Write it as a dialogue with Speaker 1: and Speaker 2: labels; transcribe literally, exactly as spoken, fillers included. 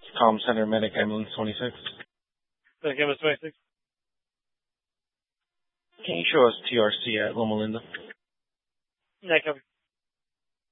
Speaker 1: Comm Center Medic Ambulance twenty-six.
Speaker 2: Medic Ambulance twenty-six.
Speaker 1: Can you show us T R C at Loma Linda?
Speaker 2: Yeah, copy.